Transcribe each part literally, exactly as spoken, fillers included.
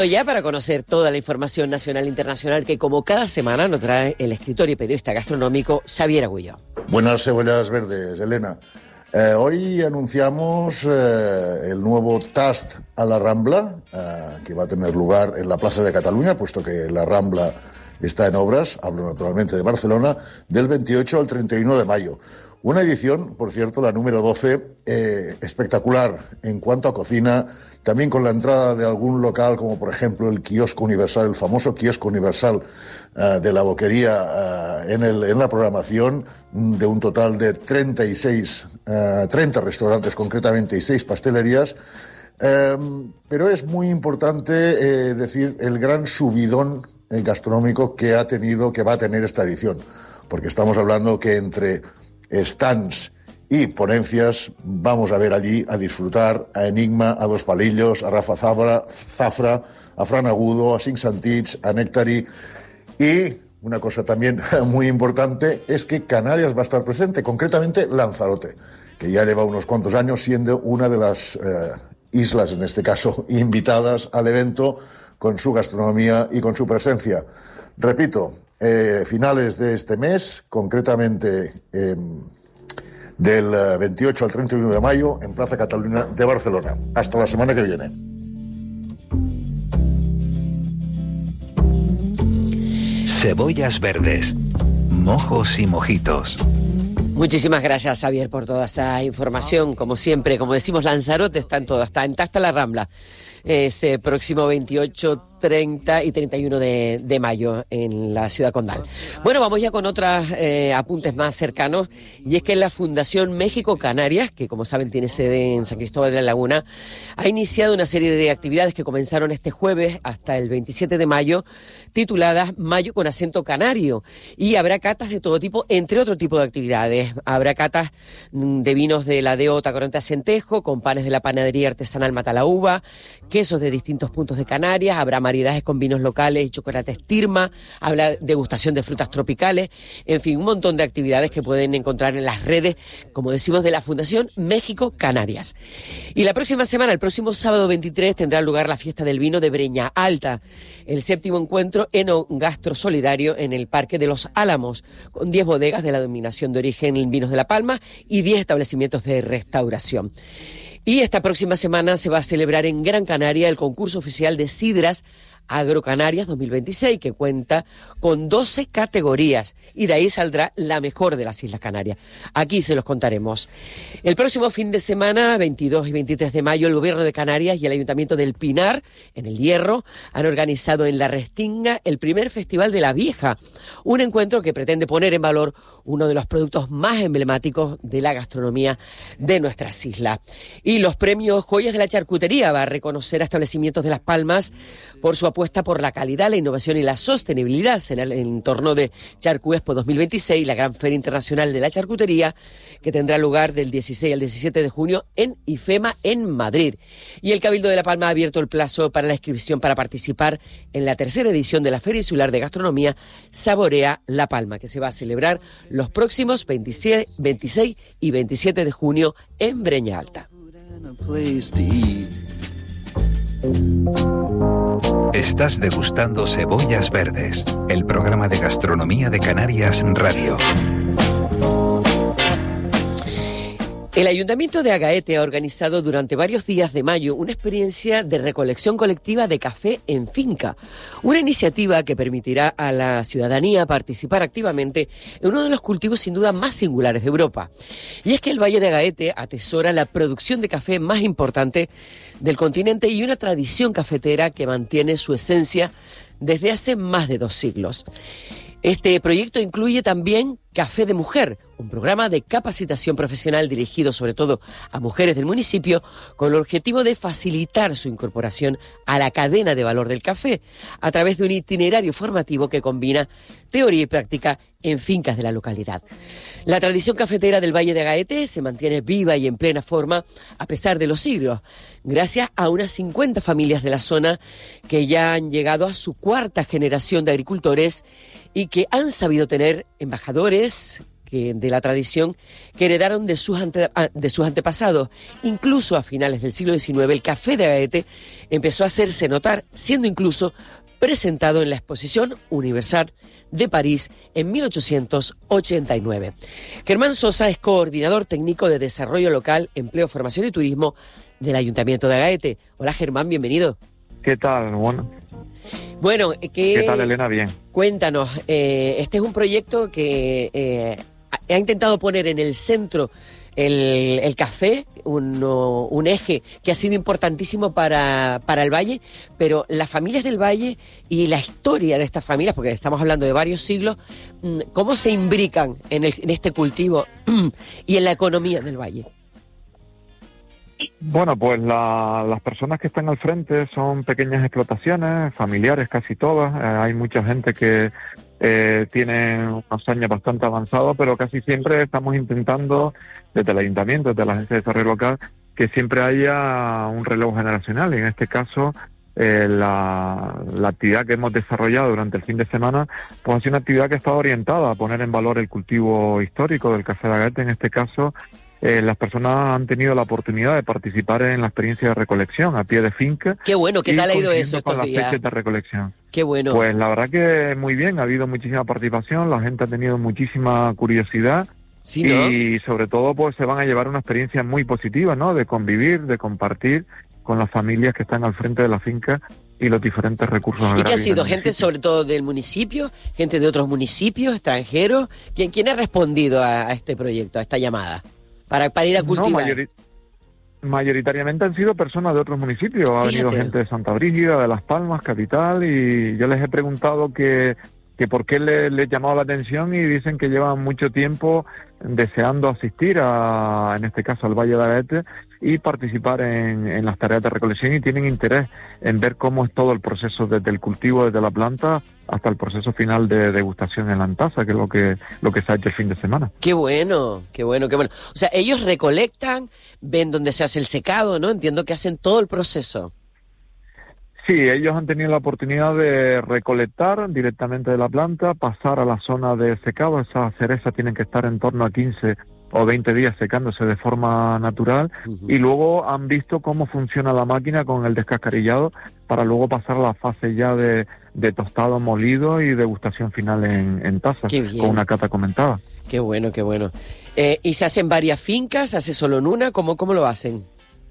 Ya para conocer toda la información nacional e internacional que como cada semana nos trae el escritor y periodista gastronómico Xavier Agüello. Buenas cebollas verdes, Elena. Eh, hoy anunciamos eh, el nuevo Tast a la Rambla, eh, que va a tener lugar en la Plaza de Cataluña, puesto que la Rambla está en obras, hablo naturalmente de Barcelona, del veintiocho al treinta y uno de mayo. Una edición, por cierto, la número doce, eh, espectacular en cuanto a cocina, también con la entrada de algún local, como por ejemplo el Kiosco Universal, el famoso Kiosco Universal uh, de la Boquería uh, en, el, en la programación, de un total de treinta y seis, uh, treinta restaurantes concretamente y seis pastelerías. Um, pero es muy importante eh, decir el gran subidón eh, gastronómico que ha tenido, que va a tener esta edición, porque estamos hablando que entre stands y ponencias vamos a ver allí a disfrutar a Enigma, a Dos Palillos, a Rafa Zafra, Zafra a Fran Agudo, a Cinc Sentits, a Nectari. Y una cosa también muy importante es que Canarias va a estar presente, concretamente Lanzarote, que ya lleva unos cuantos años siendo una de las eh, islas, en este caso, invitadas al evento con su gastronomía y con su presencia. Repito, eh, finales de este mes, concretamente eh, del veintiocho al treinta y uno de mayo, en Plaza Cataluña de Barcelona. Hasta la semana que viene. Cebollas verdes, mojos y mojitos. Muchísimas gracias, Xavier, por toda esa información. Como siempre, como decimos, Lanzarote está en todo, está en Tasta la Rambla. Ese próximo veintiocho, treinta y treinta y uno de, de mayo en la ciudad condal. Bueno, vamos ya con otros eh, apuntes más cercanos, y es que la Fundación México Canarias, que como saben tiene sede en San Cristóbal de la Laguna, ha iniciado una serie de actividades que comenzaron este jueves hasta el veintisiete de mayo, tituladas Mayo con acento canario, y habrá catas de todo tipo, entre otro tipo de actividades. Habrá catas de vinos de la D O Tacoronte Centejo, con panes de la panadería artesanal Matalaúva, quesos de distintos puntos de Canarias, habrá variedades con vinos locales y chocolates Tirma, habrá degustación de frutas tropicales, en fin, un montón de actividades que pueden encontrar en las redes, como decimos, de la Fundación México Canarias. Y la próxima semana, el próximo sábado veintitrés, tendrá lugar la fiesta del vino de Breña Alta, el séptimo encuentro Eno-Gastro Solidario en el Parque de los Álamos, con diez bodegas de la denominación de origen en Vinos de la Palma y diez establecimientos de restauración. Y esta próxima semana se va a celebrar en Gran Canaria el concurso oficial de Sidras Agrocanarias dos mil veintiséis, que cuenta con doce categorías, y de ahí saldrá la mejor de las Islas Canarias. Aquí se los contaremos. El próximo fin de semana, veintidós y veintitrés de mayo, el Gobierno de Canarias y el Ayuntamiento del Pinar, en El Hierro, han organizado en La Restinga el primer Festival de la Vieja, un encuentro que pretende poner en valor uno de los productos más emblemáticos de la gastronomía de nuestras islas. Y los premios Joyas de la Charcutería va a reconocer a establecimientos de Las Palmas por su apuesta por la calidad, la innovación y la sostenibilidad en el entorno de Charcu Expo dos mil veintiséis, la gran Feria Internacional de la Charcutería, que tendrá lugar del dieciséis al diecisiete de junio en IFEMA, en Madrid. Y el Cabildo de La Palma ha abierto el plazo para la inscripción para participar en la tercera edición de la Feria Insular de Gastronomía Saborea La Palma, que se va a celebrar los próximos veintiséis, veintiséis y veintisiete de junio en Breña Alta. Estás degustando Cebollas Verdes, el programa de gastronomía de Canarias Radio. El Ayuntamiento de Agaete ha organizado durante varios días de mayo una experiencia de recolección colectiva de café en finca, una iniciativa que permitirá a la ciudadanía participar activamente en uno de los cultivos sin duda más singulares de Europa. Y es que el Valle de Agaete atesora la producción de café más importante del continente y una tradición cafetera que mantiene su esencia desde hace más de dos siglos. Este proyecto incluye también Café de Mujer, un programa de capacitación profesional dirigido sobre todo a mujeres del municipio, con el objetivo de facilitar su incorporación a la cadena de valor del café, a través de un itinerario formativo que combina teoría y práctica en fincas de la localidad. La tradición cafetera del Valle de Agaete se mantiene viva y en plena forma a pesar de los siglos, gracias a unas cincuenta familias de la zona que ya han llegado a su cuarta generación de agricultores y que han sabido tener embajadores que, de la tradición que heredaron de sus, ante, de sus antepasados. Incluso a finales del siglo diecinueve, el café de Agaete empezó a hacerse notar, siendo incluso presentado en la Exposición Universal de París en mil ochocientos ochenta y nueve. Germán Sosa es coordinador técnico de Desarrollo Local, Empleo, Formación y Turismo del Ayuntamiento de Agaete. Hola Germán, bienvenido. ¿Qué tal? Bueno, bueno ¿qué, ¿qué tal Elena? Bien. Cuéntanos, eh, este es un proyecto que eh, ha intentado poner en el centro el, el café, un, un eje que ha sido importantísimo para, para el Valle, pero las familias del Valle y la historia de estas familias, porque estamos hablando de varios siglos, ¿cómo se imbrican en, el, en este cultivo y en la economía del Valle? Bueno, pues la, las personas que están al frente son pequeñas explotaciones, familiares casi todas. Eh, hay mucha gente que eh, tiene unos años bastante avanzados, pero casi siempre estamos intentando, desde el ayuntamiento, desde la Agencia de Desarrollo Local, que siempre haya un relevo generacional. Y en este caso, eh, la, la actividad que hemos desarrollado durante el fin de semana, pues ha sido una actividad que está orientada a poner en valor el cultivo histórico del café de Agaete. En este caso, Eh, las personas han tenido la oportunidad de participar en la experiencia de recolección a pie de finca. Qué bueno, ¿qué tal ha ido eso estos con días? Las fechas de recolección. Qué bueno. Pues la verdad que muy bien, ha habido muchísima participación, la gente ha tenido muchísima curiosidad. Sí, ¿no? Y sobre todo pues se van a llevar una experiencia muy positiva, ¿no? De convivir, de compartir con las familias que están al frente de la finca y los diferentes recursos agrarios. ¿Y qué ha sido? ¿Gente sobre todo del municipio? ¿Gente de otros municipios, extranjeros? ¿Quién, quién ha respondido a, a este proyecto, a esta llamada? Para, para ir a cultivar. No, mayori- mayoritariamente han sido personas de otros municipios. Ha Fíjate. venido gente de Santa Brígida, de Las Palmas, capital, y yo les he preguntado que, que por qué les le llamaba la atención y dicen que llevan mucho tiempo deseando asistir a, en este caso, al Valle de Agaete y participar en, en las tareas de recolección, y tienen interés en ver cómo es todo el proceso desde el cultivo, desde la planta, hasta el proceso final de degustación en la entaza, que es lo que lo que se ha hecho el fin de semana. Qué bueno, qué bueno, qué bueno. O sea, ellos recolectan, ven dónde se hace el secado, ¿no? Entiendo que hacen todo el proceso. Sí, ellos han tenido la oportunidad de recolectar directamente de la planta, pasar a la zona de secado. Esas cerezas tienen que estar en torno a quince o veinte días secándose de forma natural, uh-huh. Y luego han visto cómo funciona la máquina con el descascarillado para luego pasar a la fase ya de, de tostado, molido y degustación final en, en taza, con una cata comentada. Qué bueno, qué bueno. Eh, ¿Y se hacen varias fincas? ¿Se hace solo en una? ¿Cómo, cómo lo hacen?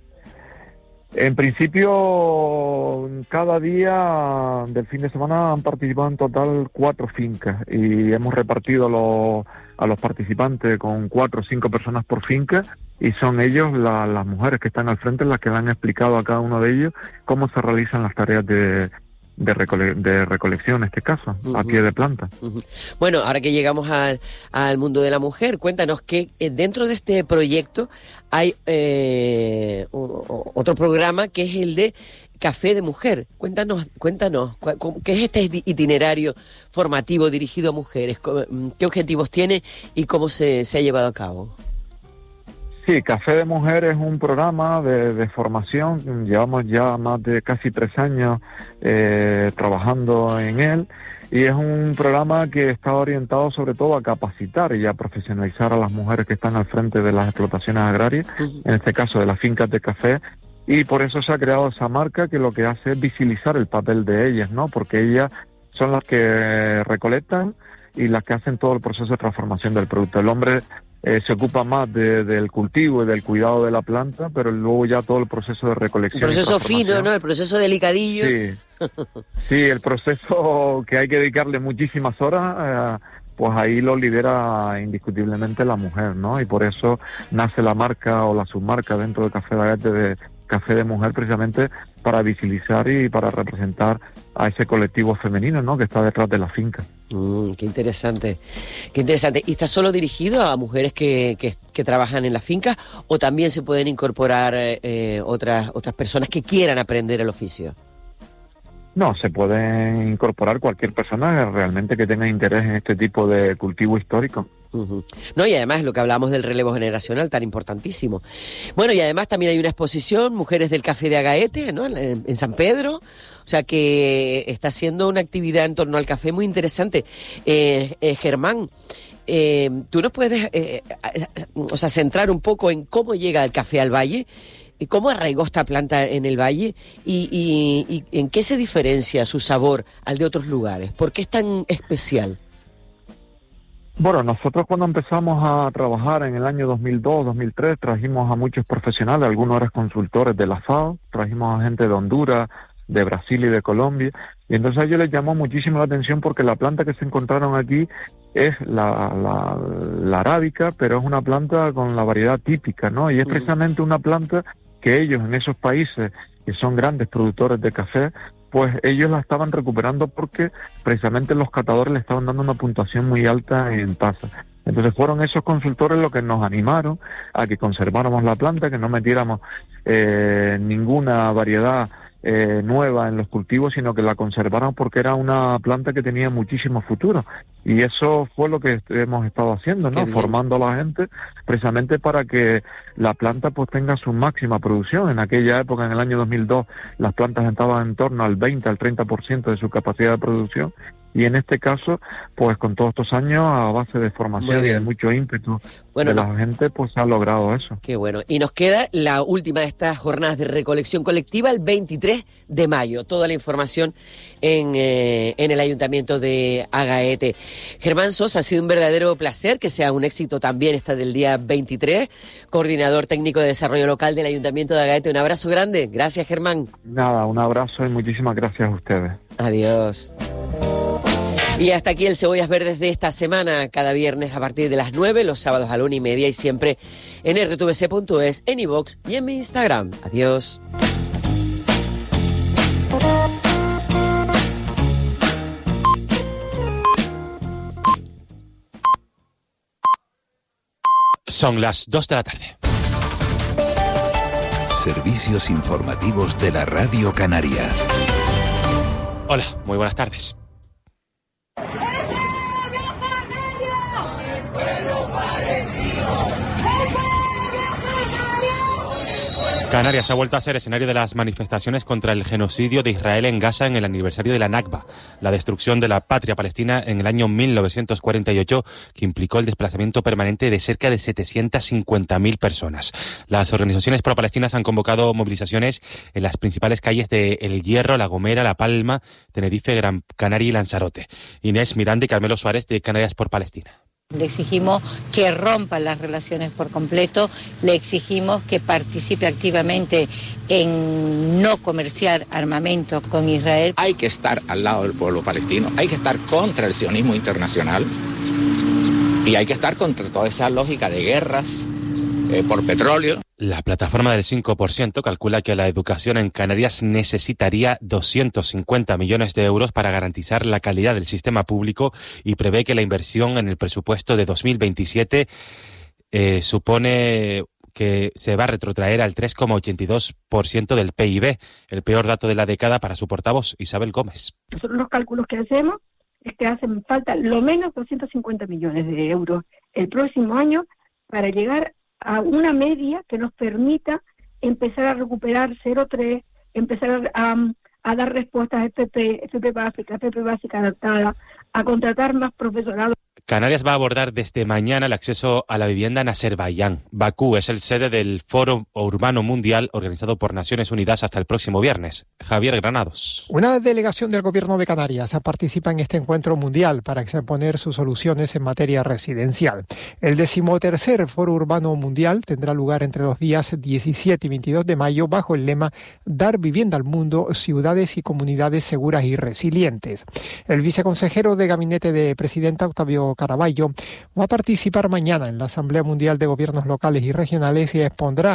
En principio, cada día del fin de semana han participado en total cuatro fincas y hemos repartido los, a los participantes con cuatro o cinco personas por finca, y son ellos, la, las mujeres que están al frente, las que le han explicado a cada uno de ellos cómo se realizan las tareas de, de, recole, de recolección, en este caso, uh-huh. a pie de planta. Uh-huh. Bueno, ahora que llegamos al, al mundo de la mujer, cuéntanos que eh, dentro de este proyecto hay eh, otro programa que es el de Café de Mujer. Cuéntanos, cuéntanos, ¿qué es este itinerario formativo dirigido a mujeres? ¿Qué objetivos tiene y cómo se, se ha llevado a cabo? Sí, Café de Mujer es un programa de, de formación. Llevamos ya más de casi tres años eh, trabajando en él, y es un programa que está orientado sobre todo a capacitar y a profesionalizar a las mujeres que están al frente de las explotaciones agrarias, uh-huh. en este caso de las fincas de café, y por eso se ha creado esa marca que lo que hace es visibilizar el papel de ellas, ¿no? Porque ellas son las que recolectan y las que hacen todo el proceso de transformación del producto. El hombre Eh, se ocupa más de, del cultivo y del cuidado de la planta, pero luego ya todo el proceso de recolección. El proceso fino, ¿no? El proceso delicadillo. Sí, sí, el proceso que hay que dedicarle muchísimas horas, eh, pues ahí lo lidera indiscutiblemente la mujer, ¿no? Y por eso nace la marca o la submarca dentro de Café de Agaete de Café de Mujer, precisamente para visibilizar y para representar a ese colectivo femenino, ¿no? Que está detrás de la finca. Mm, qué interesante, qué interesante. ¿Y está solo dirigido a mujeres que, que, que trabajan en la finca, o también se pueden incorporar eh, otras otras personas que quieran aprender el oficio? No, se pueden incorporar cualquier persona realmente que tenga interés en este tipo de cultivo histórico. Uh-huh. No, y además lo que hablamos del relevo generacional, tan importantísimo. Bueno, y además también hay una exposición, Mujeres del Café de Agaete, ¿no? En, en San Pedro, o sea que está haciendo una actividad en torno al café muy interesante. Eh, eh, Germán, eh, ¿tú nos puedes eh, o sea, centrar un poco en cómo llega el café al valle? ¿Cómo arraigó esta planta en el valle? Y, y, y ¿en qué se diferencia su sabor al de otros lugares? ¿Por qué es tan especial? Bueno, nosotros cuando empezamos a trabajar en el año dos mil dos, dos mil tres, trajimos a muchos profesionales, algunos eran consultores de la FAO, trajimos a gente de Honduras, de Brasil y de Colombia, y entonces a ellos les llamó muchísimo la atención porque la planta que se encontraron aquí es la, la, la arábica, pero es una planta con la variedad típica, ¿no? Y es precisamente una planta que ellos en esos países que son grandes productores de café, pues ellos la estaban recuperando porque precisamente los catadores le estaban dando una puntuación muy alta en taza. Entonces fueron esos consultores los que nos animaron a que conserváramos la planta, que no metiéramos eh, ninguna variedad eh, nueva en los cultivos, sino que la conservaran porque era una planta que tenía muchísimo futuro. Y eso fue lo que hemos estado haciendo, ¿no? Formando a la gente precisamente para que la planta pues tenga su máxima producción. En aquella época, en el año dos mil dos, las plantas estaban en torno al veinte al treinta por ciento de su capacidad de producción. Y en este caso, pues con todos estos años, a base de formación y de mucho ímpetu bueno, de la no. gente, pues se ha logrado eso. Qué bueno. Y nos queda la última de estas jornadas de recolección colectiva, el veintitrés de mayo. Toda la información en, eh, en el Ayuntamiento de Agaete. Germán Sosa, ha sido un verdadero placer, que sea un éxito también esta del día veintitrés. Coordinador técnico de desarrollo local del Ayuntamiento de Agaete. Un abrazo grande. Gracias, Germán. Nada, un abrazo y muchísimas gracias a ustedes. Adiós. Y hasta aquí el Cebollas Verdes de esta semana, cada viernes a partir de las nueve, los sábados a la una y media y siempre en erre te ve ce punto es, en iVoox y en mi Instagram. Adiós. Son las dos de la tarde. Servicios informativos de la Radio Canaria. Hola, muy buenas tardes. Canarias ha vuelto a ser escenario de las manifestaciones contra el genocidio de Israel en Gaza en el aniversario de la Nakba, la destrucción de la patria palestina en el año mil novecientos cuarenta y ocho, que implicó el desplazamiento permanente de cerca de setecientas cincuenta mil personas. Las organizaciones pro-palestinas han convocado movilizaciones en las principales calles de El Hierro, La Gomera, La Palma, Tenerife, Gran Canaria y Lanzarote. Inés Miranda y Carmelo Suárez, de Canarias por Palestina. Le exigimos que rompa las relaciones por completo, le exigimos que participe activamente en no comerciar armamento con Israel. Hay que estar al lado del pueblo palestino, hay que estar contra el sionismo internacional y hay que estar contra toda esa lógica de guerras eh, por petróleo. La plataforma del cinco por ciento calcula que la educación en Canarias necesitaría doscientos cincuenta millones de euros para garantizar la calidad del sistema público y prevé que la inversión en el presupuesto de dos mil veintisiete eh, supone que se va a retrotraer al tres coma ochenta y dos por ciento del P I B, el peor dato de la década para su portavoz, Isabel Gómez. Nosotros los cálculos que hacemos es que hacen falta lo menos doscientos cincuenta millones de euros el próximo año para llegar a una media que nos permita empezar a recuperar cero coma tres, empezar a, a dar respuestas a F P, F P básica, F P básica adaptada, a contratar más profesorado. Canarias va a abordar desde mañana el acceso a la vivienda en Azerbaiyán. Bakú es el sede del Foro Urbano Mundial organizado por Naciones Unidas hasta el próximo viernes. Javier Granados. Una delegación del Gobierno de Canarias participa en este encuentro mundial para exponer sus soluciones en materia residencial. El decimotercer Foro Urbano Mundial tendrá lugar entre los días diecisiete y veintidós de mayo bajo el lema Dar vivienda al mundo, ciudades y comunidades seguras y resilientes. El viceconsejero de Gabinete de Presidenta, Octavio Caraballo, va a participar mañana en la Asamblea Mundial de Gobiernos Locales y Regionales y expondrá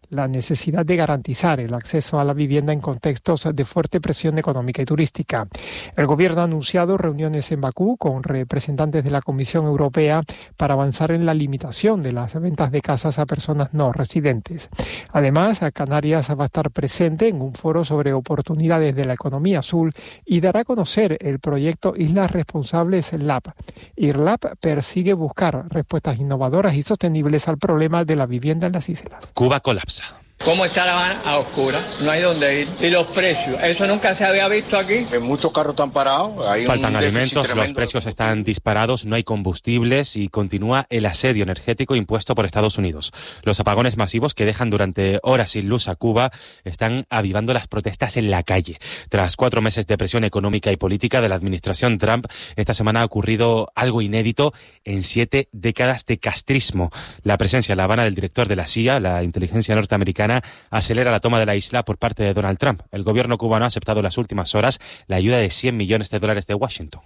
la necesidad de garantizar el acceso a la vivienda en contextos de fuerte presión económica y turística. El gobierno ha anunciado reuniones en Bakú con representantes de la Comisión Europea para avanzar en la limitación de las ventas de casas a personas no residentes. Además, Canarias va a estar presente en un foro sobre oportunidades de la economía azul y dará a conocer el proyecto Islas Responsables Lab. IRLAB persigue buscar respuestas innovadoras y sostenibles al problema de la vivienda en las islas. Cuba colapsa. ¿Cómo está La Habana? A oscura, no hay dónde ir. Y los precios, eso nunca se había visto aquí. Muchos carros están parados. Hay Faltan un alimentos, tremendo. Los precios están disparados, no hay combustibles y continúa el asedio energético impuesto por Estados Unidos. Los apagones masivos que dejan durante horas sin luz a Cuba están avivando las protestas en la calle. Tras cuatro meses de presión económica y política de la administración Trump, esta semana ha ocurrido algo inédito en siete décadas de castrismo. La presencia en La Habana del director de la C I A, la inteligencia norteamericana, acelera la toma de la isla por parte de Donald Trump. El gobierno cubano ha aceptado en las últimas horas la ayuda de cien millones de dólares de Washington.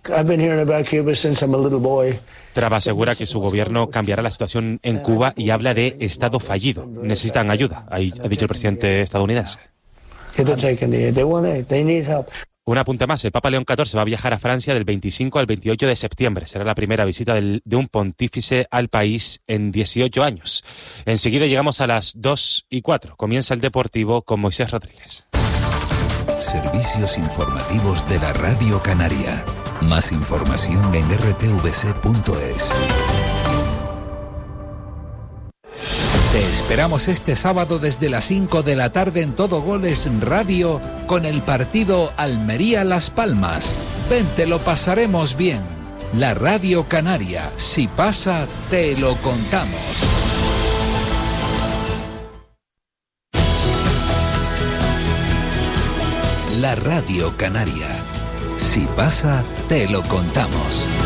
Trump asegura que su gobierno cambiará la situación en Cuba y habla de estado fallido. Necesitan ayuda, ha dicho el presidente estadounidense. Un apunte más, el Papa León catorce va a viajar a Francia del veinticinco al veintiocho de septiembre. Será la primera visita del, de un pontífice al país en dieciocho años. Enseguida llegamos a las dos y cuatro. Comienza el Deportivo con Moisés Rodríguez. Servicios informativos de la Radio Canaria. Más información en r t v c punto es. Te esperamos este sábado desde las cinco de la tarde en Todo Goles Radio con el partido Almería-Las Palmas. Ven, te lo pasaremos bien. La Radio Canaria, si pasa, te lo contamos. La Radio Canaria, si pasa, te lo contamos.